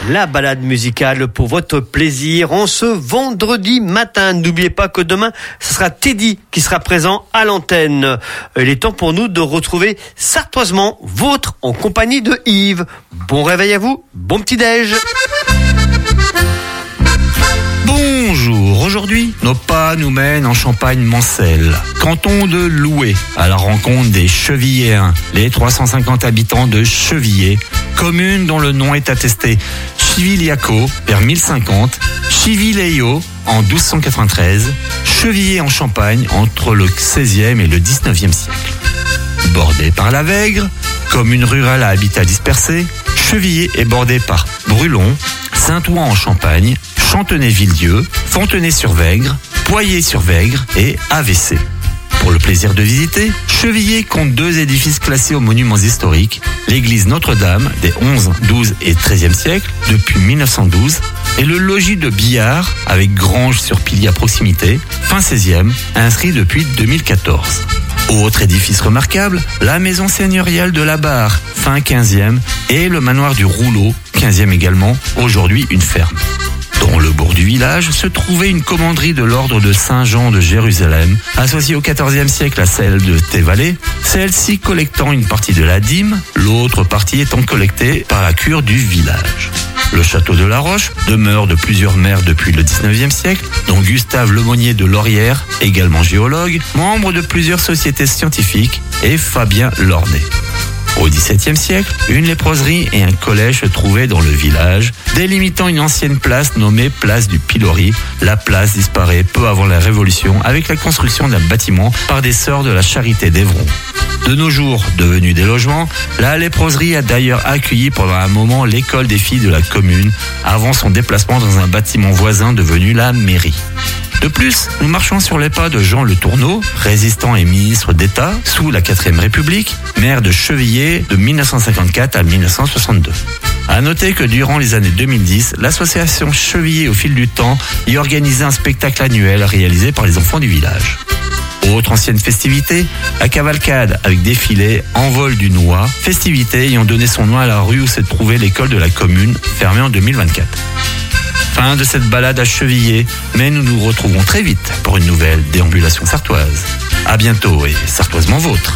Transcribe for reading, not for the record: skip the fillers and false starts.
La balade musicale pour votre plaisir en ce vendredi matin. N'oubliez pas que demain, ce sera Teddy qui sera présent à l'antenne. Il est temps pour nous de retrouver Sartoisement Vôtre en compagnie de Yves. Bon réveil à vous, bon petit-déj. Bonjour, aujourd'hui, nos pas nous mènent en Champagne-Mancelle, canton de Loué, à la rencontre des Chevilléens, les 350 habitants de Chevillet, commune dont le nom est attesté Chiviliaco vers 1050, Chivileio en 1293, Chevillet en Champagne entre le 16e et le 19e siècle. Bordée par la Vègre, commune rurale à habitat dispersé, Chevillet est bordée par Brulon, Saint-Ouen en Champagne, Chantenay-Villedieu, Fontenay-sur-Vègre, Poyers-sur-Vègre et AVC. Pour le plaisir de visiter, Chevillet compte 2 édifices classés aux monuments historiques, l'église Notre-Dame des 11, 12 et 13e siècles depuis 1912 et le logis de Billard avec grange sur pilier à proximité, fin 16e, inscrit depuis 2014. Autre édifice remarquable, la maison seigneuriale de la Barre, fin 15e, et le manoir du Rouleau, 15e également, aujourd'hui une ferme. Dans le bourg du village se trouvait une commanderie de l'ordre de Saint-Jean de Jérusalem, associée au XIVe siècle à celle de Thévalais, celle-ci collectant une partie de la dîme, l'autre partie étant collectée par la cure du village. Le château de la Roche demeure de plusieurs maires depuis le XIXe siècle, dont Gustave Lemonnier de Laurière, également géologue, membre de plusieurs sociétés scientifiques, et Fabien Lornay. Au XVIIe siècle, une léproserie et un collège se trouvaient dans le village, délimitant une ancienne place nommée place du Pilori. La place disparaît peu avant la Révolution avec la construction d'un bâtiment par des sœurs de la Charité d'Évron. De nos jours, devenue des logements, la léproserie a d'ailleurs accueilli pendant un moment l'école des filles de la commune, avant son déplacement dans un bâtiment voisin devenu la mairie. De plus, nous marchons sur les pas de Jean Le Tourneau, résistant et ministre d'État sous la 4e République, maire de Chevillet de 1954 à 1962. À noter que durant les années 2010, l'association Chevillet au fil du temps y organisait un spectacle annuel réalisé par les enfants du village. Autre ancienne festivité, la cavalcade avec défilé Envol du Noix, festivité ayant donné son nom à la rue où se trouvait l'école de la commune, fermée en 2024. Fin de cette balade à Chevillet, mais nous nous retrouvons très vite pour une nouvelle déambulation sartoise. À bientôt et sartoisement vôtre.